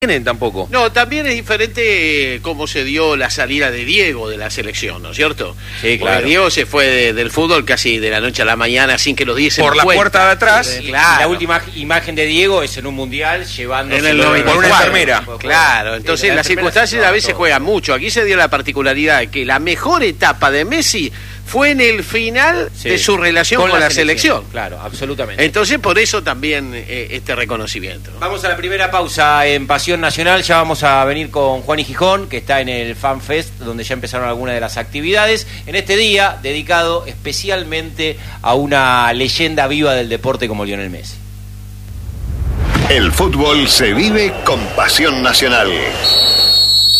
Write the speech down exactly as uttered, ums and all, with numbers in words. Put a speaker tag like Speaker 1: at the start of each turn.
Speaker 1: tienen tampoco.
Speaker 2: No, también es diferente cómo se dio la salida de Diego de la selección, ¿no es cierto?
Speaker 1: Sí, claro.
Speaker 2: Porque Diego se fue de, del fútbol casi de la noche a la mañana sin que los diesen
Speaker 1: Por la
Speaker 2: cuenta.
Speaker 1: puerta de atrás.
Speaker 3: Y
Speaker 2: Claro.
Speaker 3: la última imagen de Diego es en un mundial llevándose
Speaker 2: En el
Speaker 1: Por
Speaker 2: noventa y
Speaker 1: una
Speaker 2: cuatro.
Speaker 1: enfermera.
Speaker 2: Claro, entonces
Speaker 3: Sí,
Speaker 2: las circunstancias a veces juegan mucho. Aquí se dio la particularidad de que la mejor etapa de Messi fue en el final
Speaker 3: Sí.
Speaker 2: de su relación con, la, selección.
Speaker 3: Claro, absolutamente.
Speaker 2: Entonces por eso también eh, este reconocimiento, ¿no?
Speaker 3: Vamos a la primera pausa en Pasión Nacional. Ya vamos a venir con Juan y Gijón, que está en el Fan Fest, donde ya empezaron algunas de las actividades. En este día, dedicado especialmente a una leyenda viva del deporte como Lionel Messi.
Speaker 4: El fútbol se vive con Pasión Nacional.